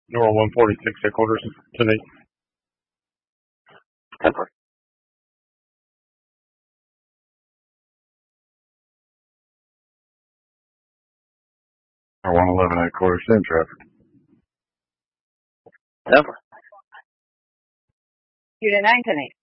Nora 146 headquarters tonight. Temper. Or 111 headquarters, same traffic. Temper. Unit 9 tonight.